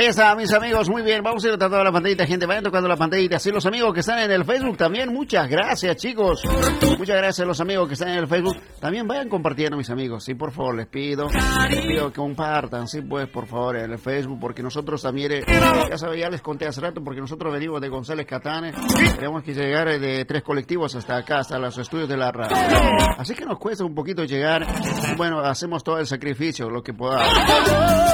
Ahí está, mis amigos, muy bien, vamos a ir tratando la pantallita, gente, vayan tocando la pantallita, así los amigos que están en el Facebook también, muchas gracias, chicos, muchas gracias a los amigos que están en el Facebook, también vayan compartiendo, mis amigos, sí, por favor, les pido que compartan, sí, pues, por favor, en el Facebook, porque nosotros también, ya saben, ya les conté hace rato, porque nosotros venimos de González Catán, tenemos que llegar de 3 colectivos hasta acá, hasta los estudios de la radio, así que nos cuesta un poquito llegar, bueno, hacemos todo el sacrificio, lo que podamos.